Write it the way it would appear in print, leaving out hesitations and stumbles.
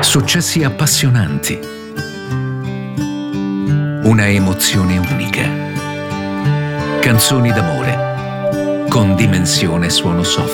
Successi appassionanti. Una emozione unica. Canzoni d'amore con dimensione suono soft.